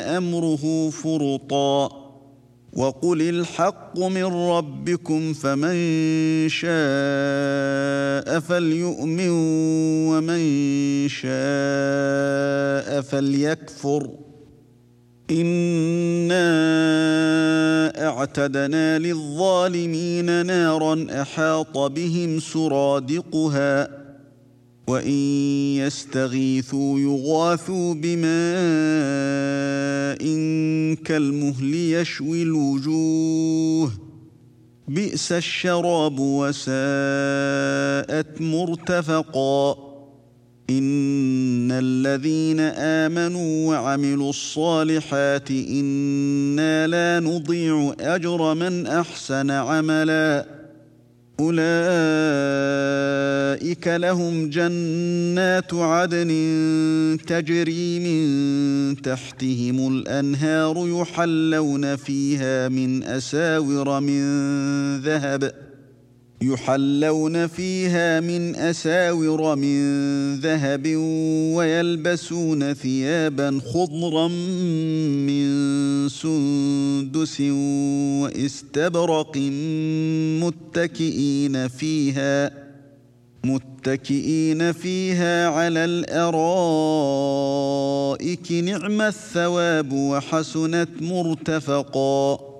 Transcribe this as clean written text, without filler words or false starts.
أمره فرطا وقل الحق من ربكم فمن شاء فليؤمن ومن شاء فليكفر إنا أعتدنا للظالمين نارا أحاط بهم سرادقها وإن يستغيثوا يغاثوا بماء كالمهل يشوي الوجوه بئس الشراب وساءت مرتفقا إن الذين آمنوا وعملوا الصالحات إنا لا نضيع أجر من أحسن عملا أولئك لهم جنات عدن تجري من تحتهم الأنهار يحلون فيها من أساور من ذهب ويلبسون ثيابا خضرا من سندس واستبرق متكئين فيها على الأرائك نعم الثواب وحسنت مرتفقا